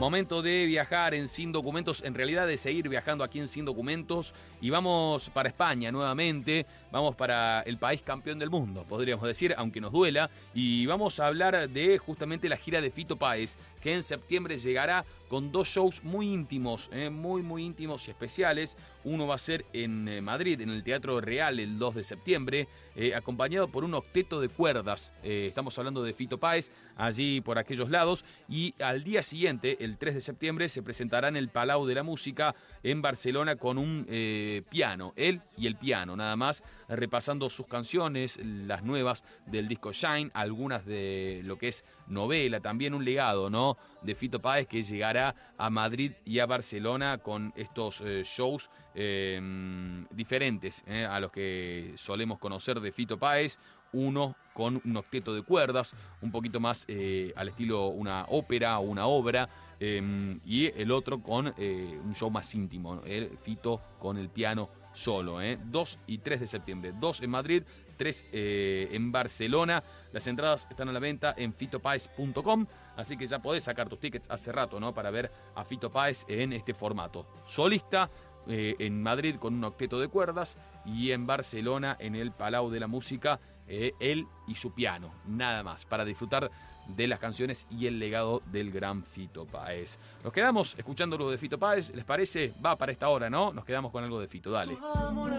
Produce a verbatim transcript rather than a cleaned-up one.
Momento de viajar en Sin Documentos, en realidad de seguir viajando aquí en Sin Documentos, y vamos para España nuevamente, vamos para el país campeón del mundo, podríamos decir, aunque nos duela, y vamos a hablar de justamente la gira de Fito Páez, que en septiembre llegará con dos shows muy íntimos, eh, muy muy íntimos y especiales. Uno va a ser en eh, Madrid, en el Teatro Real, el dos de septiembre, eh, acompañado por un octeto de cuerdas. Eh, estamos hablando de Fito Páez, allí por aquellos lados, y al día siguiente, el tres de septiembre, se presentará en el Palau de la Música en Barcelona con un eh, piano, él y el piano, nada más, repasando sus canciones, las nuevas del disco Shine, algunas de lo que es novela, también un legado, ¿no?, de Fito Páez, que llegará a Madrid y a Barcelona con estos eh, shows eh, diferentes eh, a los que solemos conocer de Fito Páez. Uno con un octeto de cuerdas, un poquito más eh, al estilo una ópera o una obra, eh, y el otro con eh, un show más íntimo, ¿no? El Fito con el piano solo, ¿eh? dos y tres de septiembre, dos en Madrid, tres eh, en Barcelona. Las entradas están a la venta en fito páez punto com, así que ya podés sacar tus tickets hace rato, ¿no?, para ver a Fito Páez en este formato solista. Eh, en Madrid con un octeto de cuerdas y en Barcelona en el Palau de la Música, eh, él y su piano, nada más, para disfrutar de las canciones y el legado del gran Fito Páez. Nos quedamos escuchando algo de Fito Páez, ¿les parece? Va para esta hora, ¿no? Nos quedamos con algo de Fito, dale.